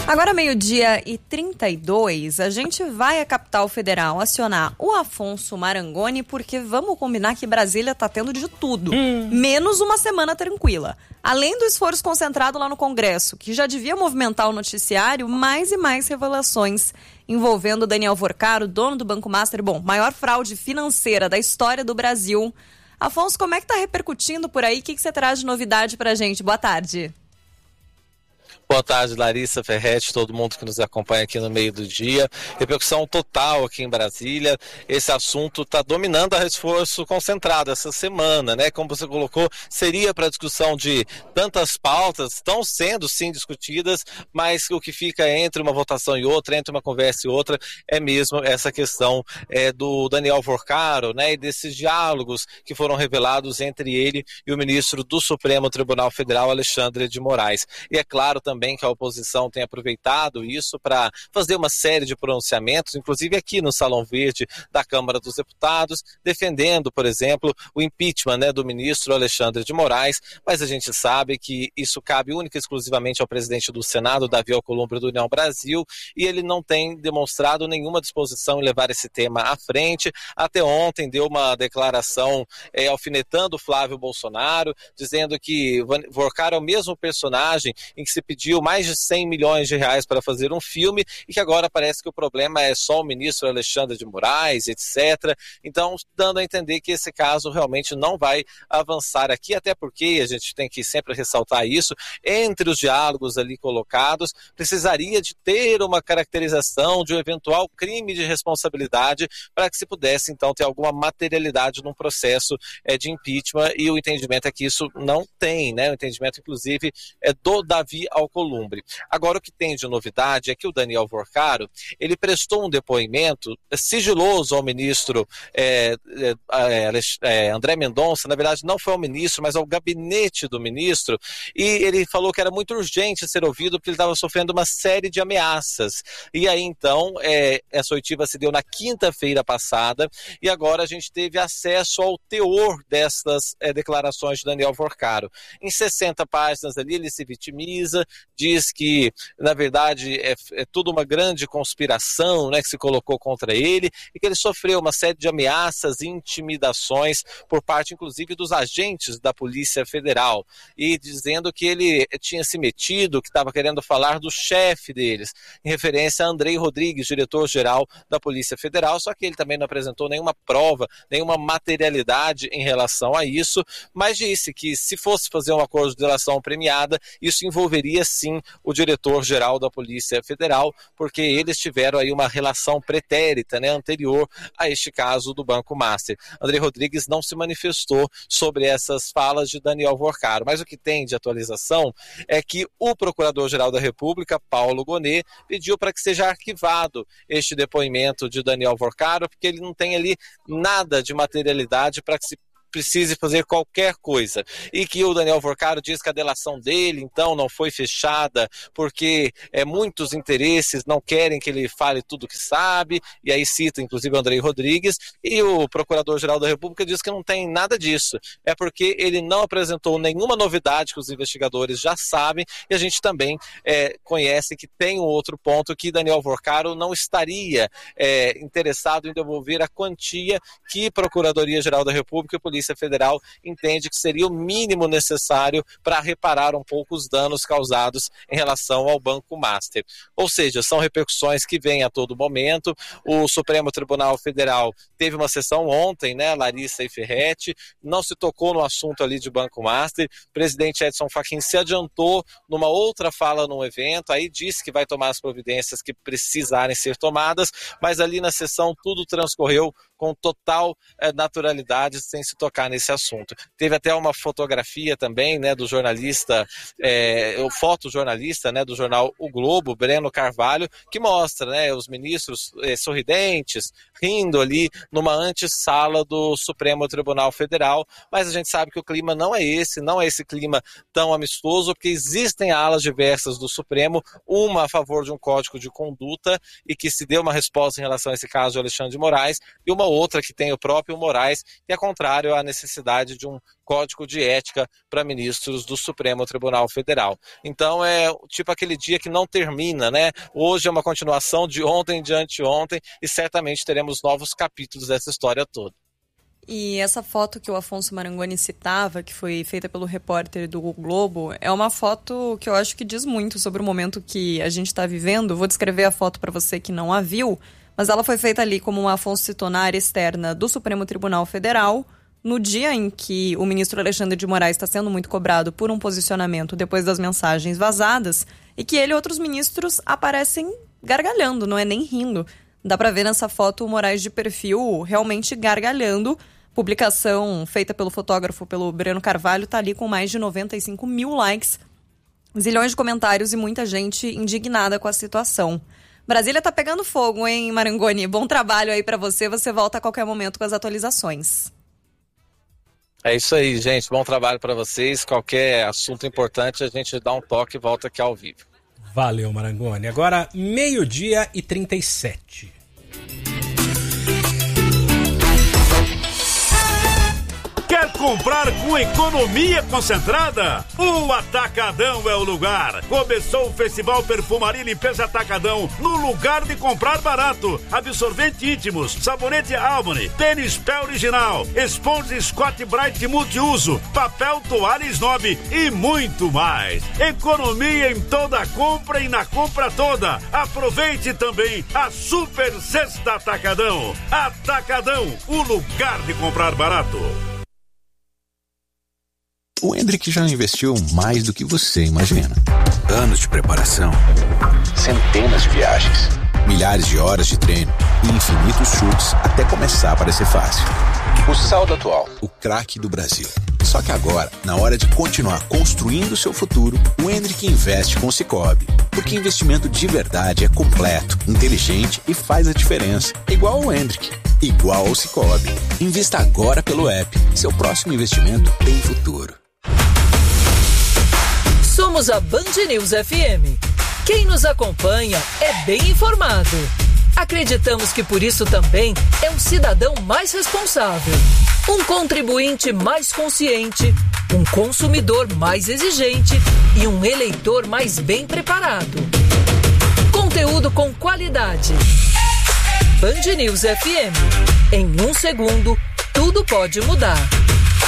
Agora, 12:32, a gente vai à capital federal acionar o Afonso Marangoni, porque vamos combinar que Brasília tá tendo de tudo, menos uma semana tranquila. Além do esforço concentrado lá no Congresso, que já devia movimentar o noticiário, mais e mais revelações envolvendo Daniel Vorcaro, dono do Banco Master, maior fraude financeira da história do Brasil. Afonso, como é que tá repercutindo por aí? O que você traz de novidade pra gente? Boa tarde. Boa tarde, Larissa, Ferretti, todo mundo que nos acompanha aqui no meio do dia. Repercussão total aqui em Brasília. Esse assunto está dominando a Esforço Concentrado essa semana, né? Como você colocou, seria para discussão de tantas pautas, estão sendo sim discutidas, mas o que fica entre uma votação e outra, entre uma conversa e outra, é mesmo essa questão do Daniel Vorcaro, né? E desses diálogos que foram revelados entre ele e o ministro do Supremo Tribunal Federal, Alexandre de Moraes. E é claro também que a oposição tem aproveitado isso para fazer uma série de pronunciamentos, inclusive aqui no Salão Verde da Câmara dos Deputados, defendendo, por exemplo, o impeachment, né, do ministro Alexandre de Moraes, mas a gente sabe que isso cabe única e exclusivamente ao presidente do Senado, Davi Alcolumbre, do União Brasil, e ele não tem demonstrado nenhuma disposição em levar esse tema à frente. Até ontem deu uma declaração alfinetando Flávio Bolsonaro, dizendo que Vorcaro é o mesmo personagem em que se pediu mais de 100 milhões de reais para fazer um filme e que agora parece que o problema é só o ministro Alexandre de Moraes, etc. Então, dando a entender que esse caso realmente não vai avançar aqui, até porque a gente tem que sempre ressaltar isso, entre os diálogos ali colocados, precisaria de ter uma caracterização de um eventual crime de responsabilidade para que se pudesse, então, ter alguma materialidade num processo de impeachment, e o entendimento é que isso não tem, né? O entendimento, inclusive, é do Davi Alcolumbre. Agora, o que tem de novidade é que o Daniel Vorcaro, ele prestou um depoimento sigiloso ao ministro André Mendonça. Na verdade, não foi ao ministro, mas ao gabinete do ministro, e ele falou que era muito urgente ser ouvido porque ele estava sofrendo uma série de ameaças. E aí, então, essa oitiva se deu na quinta-feira passada, e agora a gente teve acesso ao teor dessas declarações de Daniel Vorcaro. Em 60 páginas ali, ele se vitimiza, diz que, na verdade, é tudo uma grande conspiração, né, que se colocou contra ele, e que ele sofreu uma série de ameaças e intimidações por parte, inclusive, dos agentes da Polícia Federal, e dizendo que ele tinha se metido, que estava querendo falar do chefe deles, em referência a Andrei Rodrigues, diretor-geral da Polícia Federal, só que ele também não apresentou nenhuma prova, nenhuma materialidade em relação a isso, mas disse que se fosse fazer um acordo de delação premiada, isso envolveria sim o diretor-geral da Polícia Federal, porque eles tiveram aí uma relação pretérita, né, anterior a este caso do Banco Master. Andrei Rodrigues não se manifestou sobre essas falas de Daniel Vorcaro, mas o que tem de atualização é que o Procurador-Geral da República, Paulo Gonet, pediu para que seja arquivado este depoimento de Daniel Vorcaro, porque ele não tem ali nada de materialidade para que se precise fazer qualquer coisa, e que o Daniel Vorcaro diz que a delação dele, então, não foi fechada porque muitos interesses não querem que ele fale tudo que sabe, e aí cita, inclusive, o Andrei Rodrigues, e o Procurador-Geral da República diz que não tem nada disso, é porque ele não apresentou nenhuma novidade que os investigadores já sabem, e a gente também conhece que tem um outro ponto, que Daniel Vorcaro não estaria interessado em devolver a quantia que Procuradoria-Geral da República e a Polícia Federal entende que seria o mínimo necessário para reparar um pouco os danos causados em relação ao Banco Master. Ou seja, são repercussões que vêm a todo momento. O Supremo Tribunal Federal teve uma sessão ontem, né, Larissa e Ferretti, não se tocou no assunto ali de Banco Master. O presidente Edson Fachin se adiantou numa outra fala num evento, aí disse que vai tomar as providências que precisarem ser tomadas, mas ali na sessão tudo transcorreu com total naturalidade, sem se tocar nesse assunto. Teve até uma fotografia também, né, do jornalista, o fotojornalista, né, do jornal O Globo, Breno Carvalho, que mostra, né, os ministros sorridentes, rindo ali numa antessala do Supremo Tribunal Federal, mas a gente sabe que o clima não é esse clima tão amistoso, porque existem alas diversas do Supremo, uma a favor de um código de conduta e que se deu uma resposta em relação a esse caso de Alexandre de Moraes, e uma uma outra que tem o próprio Moraes, que é contrário à necessidade de um código de ética para ministros do Supremo Tribunal Federal. Então é tipo aquele dia que não termina, né? Hoje é uma continuação de ontem, de anteontem, e certamente teremos novos capítulos dessa história toda. E essa foto que o Afonso Marangoni citava, que foi feita pelo repórter do Globo, é uma foto que eu acho que diz muito sobre o momento que a gente está vivendo. Vou descrever a foto para você que não a viu, mas ela foi feita ali como o Afonso citou na área externa do Supremo Tribunal Federal, no dia em que o ministro Alexandre de Moraes está sendo muito cobrado por um posicionamento depois das mensagens vazadas, e que ele e outros ministros aparecem gargalhando, não é nem rindo. Dá para ver nessa foto o Moraes de perfil realmente gargalhando. Publicação feita pelo fotógrafo, pelo Breno Carvalho, está ali com mais de 95 mil likes, zilhões de comentários e muita gente indignada com a situação. Brasília tá pegando fogo, hein, Marangoni? Bom trabalho aí para você. Você volta a qualquer momento com as atualizações. É isso aí, gente. Bom trabalho para vocês. Qualquer assunto importante, a gente dá um toque e volta aqui ao vivo. Valeu, Marangoni. Agora, 12:37. Quer comprar com economia concentrada? O Atacadão é o lugar. Começou o Festival Perfumaria e Limpeza Atacadão, no lugar de comprar barato. Absorvente íntimos, sabonete Albany, tênis pé original, esponja Scott Bright multiuso, papel toalha Snob e muito mais. Economia em toda compra e na compra toda. Aproveite também a Super Sexta Atacadão. Atacadão, o lugar de comprar barato. O Hendrick já investiu mais do que você imagina. Anos de preparação, centenas de viagens, milhares de horas de treino e infinitos chutes até começar a parecer fácil. O saldo atual, o craque do Brasil. Só que agora, na hora de continuar construindo o seu futuro, o Hendrick investe com o Sicoob. Porque investimento de verdade é completo, inteligente e faz a diferença. Igual ao Hendrick, igual ao Sicoob. Invista agora pelo app. Seu próximo investimento tem futuro. Somos a Band News FM. Quem nos acompanha é bem informado. Acreditamos que por isso também é um cidadão mais responsável, um contribuinte mais consciente, um consumidor mais exigente e um eleitor mais bem preparado. Conteúdo com qualidade. Band News FM. Em um segundo, tudo pode mudar.